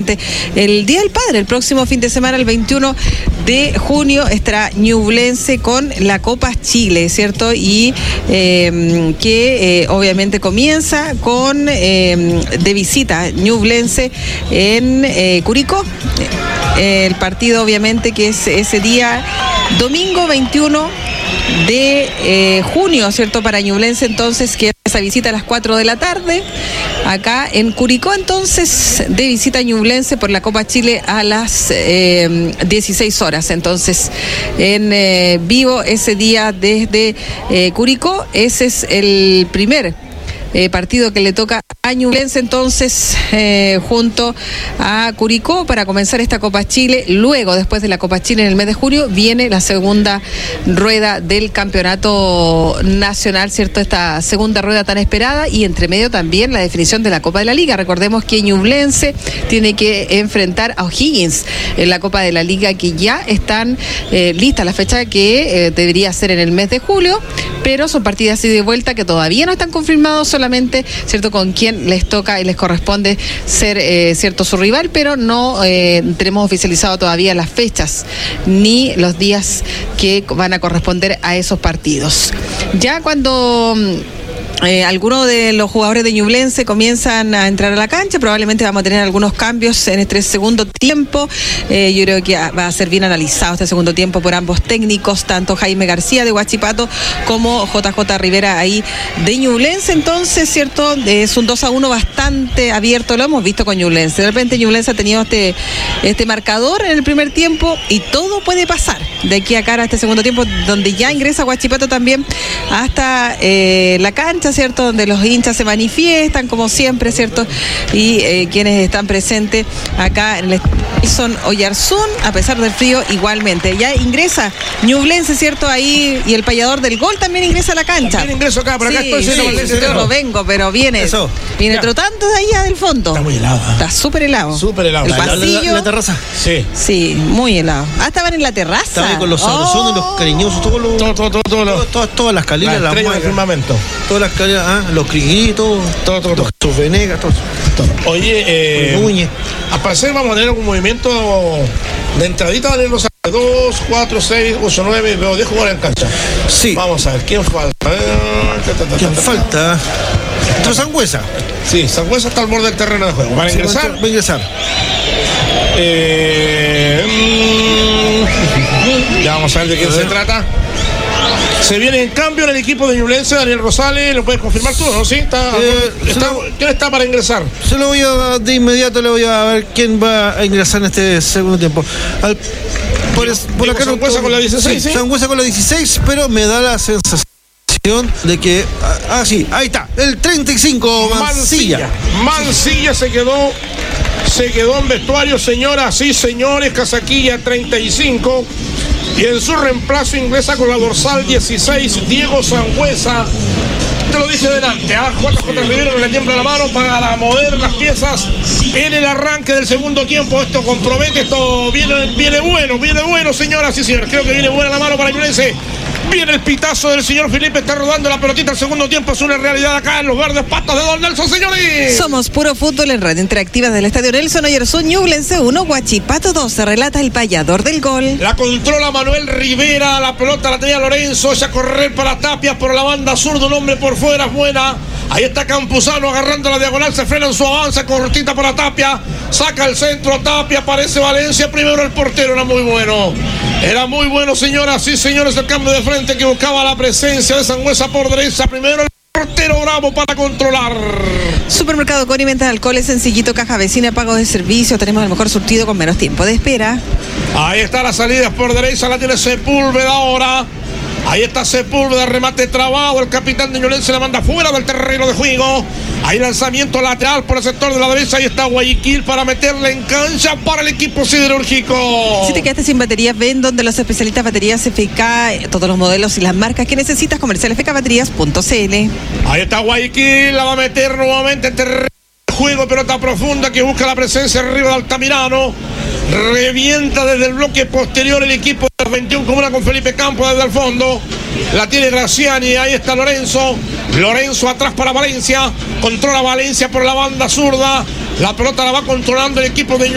el Día del Padre, el próximo fin de semana, el 21 de junio, estará Ñublense con la Copa Chile, ¿cierto? Y que obviamente comienza con de visita Ñublense en Curicó. El partido obviamente que es ese día domingo 21 de junio, ¿cierto? Para Ñublense, entonces, que esa visita a las 4 de la tarde acá en Curicó, entonces de visita a Ñublense por la Copa Chile a las 16 horas, entonces en vivo ese día desde Curicó. Ese es el primer partido que le toca a Ñublense, entonces junto a Curicó para comenzar esta Copa Chile. Luego, después de la Copa Chile en el mes de junio, viene la segunda rueda del campeonato nacional, ¿cierto? Esta segunda rueda tan esperada, y entre medio también la definición de la Copa de la Liga. Recordemos que Ñublense tiene que enfrentar a O'Higgins en la Copa de la Liga, que ya están listas, la fecha que debería ser en el mes de julio, pero son partidas así de vuelta que todavía no están confirmados, solamente, ¿cierto?, con quién les toca y les corresponde ser, ¿cierto?, su rival, pero no tenemos oficializado todavía las fechas ni los días que van a corresponder a esos partidos. Ya cuando algunos de los jugadores de Ñublense comienzan a entrar a la cancha, probablemente vamos a tener algunos cambios en este segundo tiempo. Yo creo que va a ser bien analizado este segundo tiempo por ambos técnicos, tanto Jaime García de Huachipato como JJ Rivera ahí de Ñublense. Entonces, ¿cierto? Es un 2-1 bastante abierto, lo hemos visto con Ñublense. De repente Ñublense ha tenido este marcador en el primer tiempo y todo puede pasar de aquí a cara a este segundo tiempo, donde ya ingresa Huachipato también hasta la cancha, ¿cierto? Donde los hinchas se manifiestan como siempre, ¿cierto? Y quienes están presentes acá en el Nelson Oyarzún, a pesar del frío, igualmente. Ya ingresa Ñublense, ¿cierto? Ahí, y el payador del gol también ingresa a la cancha. También ingreso acá, por acá sí, estoy. Yo no vengo, pero viene trotando de allá del fondo. Está muy helado. Está súper helado. Súper helado. El pasillo. La terraza. Sí. Sí, muy helado. Ah, estaban en la terraza. Estaba con los sabrosones, los cariñosos, todas las escaleras, la estrella del firmamento. Todas las escaleras, los criguitos, todo. sus venegas, todo. Oye, a parecer vamos a tener un movimiento de entradita, Daniel Rosales. 2, 4, 6, 8, 9, veo 10 jugadores en cancha. Sí. Vamos a ver, ¿quién falta? ¿Quién falta? Entró Sangüesa. Sí, Sangüesa está al borde del terreno de juego. ¿Va a ingresar? Va a ingresar. Ya vamos a ver de quién se trata. Se viene en cambio en el equipo de Ñublense, Daniel Rosales, ¿lo puedes confirmar tú, no? ¿Sí? ¿Quién está para ingresar? Se lo voy a, de inmediato le voy a ver quién va a ingresar en este segundo tiempo. Por acá Sangüesa con la 16, ¿sí? Sangüesa con la 16, pero me da la sensación de que, sí, ahí está, el 35, Mancilla se quedó en vestuario, señoras y señores, casaquilla 35. Y en su reemplazo ingresa con la dorsal 16, Diego Sangüesa. Te lo dije delante, JJ Rivera no le tiembla la mano para mover las piezas en el arranque del segundo tiempo. Esto compromete, esto viene bueno, señoras y señores. Creo que viene buena la mano para Ñublense. Viene el pitazo del señor Felipe, está rodando la pelotita. El segundo tiempo es una realidad acá en los verdes patos de Don Nelson, señores. Somos Puro Fútbol en Radio Interactiva del Estadio Nelson Oyarzún. Ñublense 1, Huachipato 2. Se relata el payador del gol. La controla Manuel Rivera, la pelota la tenía Lorenzo, ya correr para Tapia por la banda zurda, un hombre por fuera, buena. Ahí está Campuzano agarrando la diagonal, se frena en su avance, cortita para Tapia, saca el centro Tapia, aparece Valencia, primero el portero, era muy bueno, señoras y señores, el cambio de frente que buscaba la presencia de Sangüesa por derecha, primero el portero Bravo para controlar. Supermercado Cori, ventas de alcoholes, sencillito, caja vecina, pagos de servicio, tenemos el mejor surtido con menos tiempo de espera. Ahí está la salida por derecha, la tiene Sepúlveda ahora. Ahí está Sepúlveda, remate trabado, el capitán de Ñublense la manda fuera del terreno de juego. Hay lanzamiento lateral por el sector de la derecha. Ahí está Guayaquil para meterle en cancha para el equipo siderúrgico. Si te quedaste sin baterías, ven donde los especialistas baterías FK, todos los modelos y las marcas que necesitas, comercialfkbaterías.cl. Ahí está Guayaquil, la va a meter nuevamente en terreno de juego, pelota profunda que busca la presencia arriba de Altamirano. Revienta desde el bloque posterior el equipo de 21 comuna con Felipe Campos desde el fondo. La tiene Graciani, ahí está Lorenzo atrás para Valencia. Controla Valencia por la banda zurda. La pelota la va controlando el equipo de